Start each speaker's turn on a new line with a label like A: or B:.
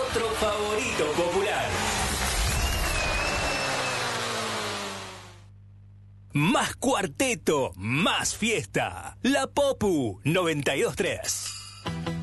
A: otro favorito popular. Más cuarteto, más fiesta. La Popu 92.3.